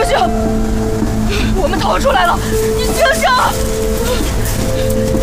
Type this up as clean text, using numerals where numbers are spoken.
醒！我们逃出来了，你醒醒！